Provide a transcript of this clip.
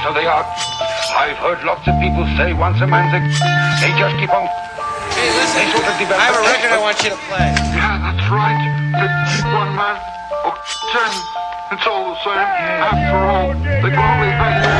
so they are. I've heard lots of people say once a man's a... They just keep on... Hey, listen, They sort of develop I have a record I want you to play. Yeah, that's right. It's one man or 10. It's all the same. After all, they can only bang